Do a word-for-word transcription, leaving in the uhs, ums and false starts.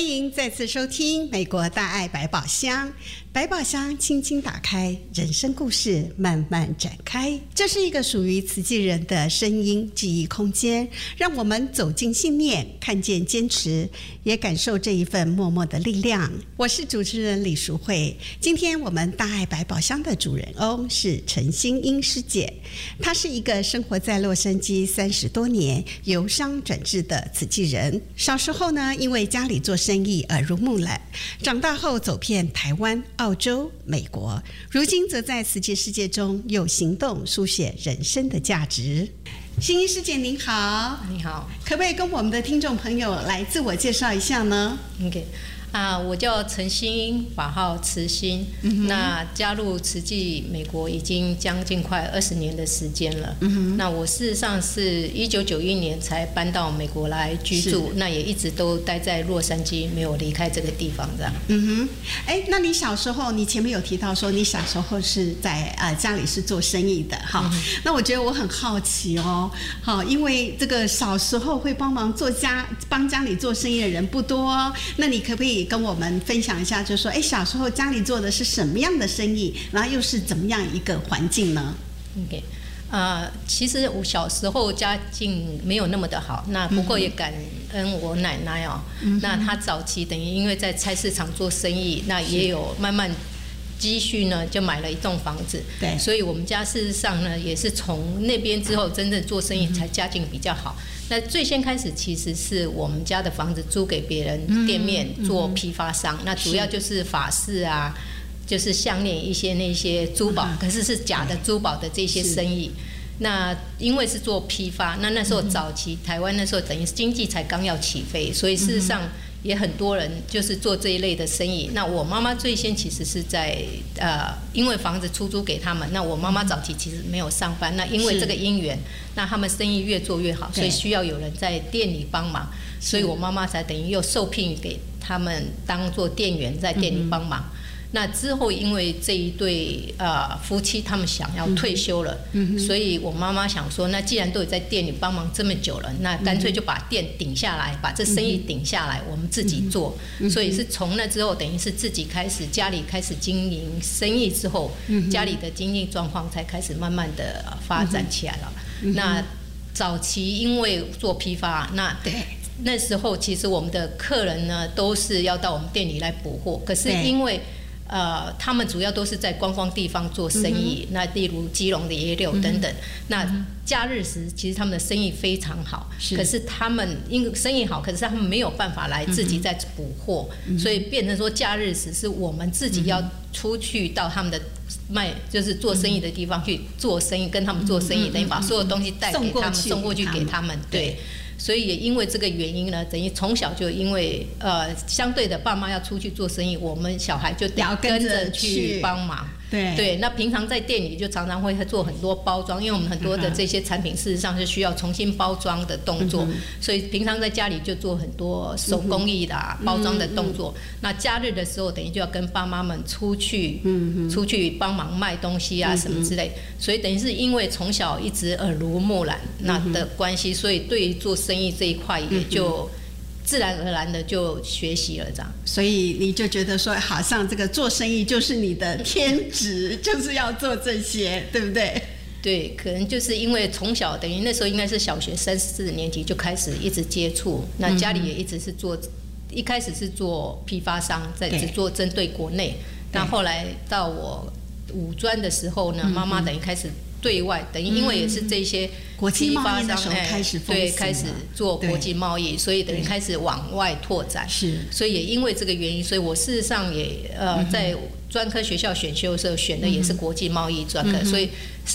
欢迎再次收听《美国大爱百宝箱》。百宝箱轻轻打开，人生故事慢慢展开。这是一个属于慈济人的声音记忆空间，让我们走进信念，看见坚持，也感受这一份默默的力量。我是主持人李淑慧。今天我们大爱百宝箱的主人翁是陈欣英师姐，她是一个生活在洛杉矶三十多年，由商转智的慈济人。小时候呢，因为家里做生意耳濡目染，长大后走遍台湾、澳洲、美国，如今则在慈济世界中用行动书写人生的价值。欣英师姐您好。 你好， 可不可以跟我们的听众朋友来自我介绍一下呢？ OK 啊，我叫陈欣英，法号慈欣、嗯。那加入慈济美国已经将近快二十年的时间了。嗯、那我事实上是一九九一年才搬到美国来居住，那也一直都待在洛杉矶，没有离开这个地方这样。 嗯哼，哎，那你小时候，你前面有提到说你小时候是在呃家里是做生意的哈、嗯，那我觉得我很好奇哦，好，因为这个小时候会帮忙做家帮家里做生意的人不多、哦，那你可不可以跟我们分享一下，就是说，哎，小时候家里做的是什么样的生意，然后又是怎么样一个环境呢 ？OK， 呃，其实我小时候家境没有那么的好，那不过也感恩我奶奶哦。嗯、那她早期等于因为在菜市场做生意，那也有慢慢积蓄呢，就买了一栋房子。对，所以我们家事实上呢，也是从那边之后真正做生意才家境比较好。嗯，那最先开始其实是我们家的房子租给别人店面做批发商，嗯、那主要就是法式啊，就是项链一些那些珠宝，嗯、可是是假的珠宝的这些生意。那因为是做批发，那那时候早期、嗯、台湾那时候等于经济才刚要起飞，所以事实上也很多人就是做这一类的生意。那我妈妈最先其实是在呃，因为房子出租给他们，那我妈妈早期其实没有上班，那因为这个因缘，那他们生意越做越好，所以需要有人在店里帮忙，所以我妈妈才等于又受聘给他们当做店员在店里帮忙。嗯，那之后，因为这一对呃夫妻他们想要退休了，嗯、所以我妈妈想说，那既然都有在店里帮忙这么久了，那干脆就把店顶下来，嗯、把这生意顶下来，我们自己做。嗯、所以是从那之后，等于是自己开始家里开始经营生意之后，嗯、家里的经济状况才开始慢慢的发展起来了。嗯、那早期因为做批发，那对。那时候其实我们的客人呢都是要到我们店里来补货，可是因为呃，他们主要都是在观光地方做生意，嗯、那例如基隆的野柳等等。嗯、那假日时，其实他们的生意非常好，是可是他们因为生意好，可是他们没有办法来自己再补货，嗯、所以变成说假日时是我们自己要出去到他们的卖，就是做生意的地方去做生意，跟他们做生意，嗯、等于把所有东西带给他们，送过去给他们，对。所以也因为这个原因呢，等于从小就因为呃，相对的爸妈要出去做生意，我们小孩就得跟着去帮忙。对对，那平常在店里就常常会做很多包装，因为我们很多的这些产品事实上是需要重新包装的动作，嗯、所以平常在家里就做很多手工艺的、啊嗯、包装的动作。嗯、那假日的时候，等于就要跟爸妈们出去，嗯、出去帮忙卖东西啊、嗯、什么之类。所以等于是因为从小一直耳濡目染那的关系，所以对于做生意这一块也就自然而然的就学习了这样。 所以你就觉得说，好像这个做生意就是你的天职，就是要做这些，对不对？ 对，可能就是因为从小等于那时候应该是小学三四年级就开始一直接触，那家里也一直是做，一开始是做批发商，在只做针对国内，那后来到我五专的时候呢，妈妈等于开始对外，等于因为也是这些批发商开始对开始做国际贸易，所以等于开始往外拓展。是，所以也因为这个原因，所以我事实上也呃在专科学校选修的时候选的也是国际贸易专科，所以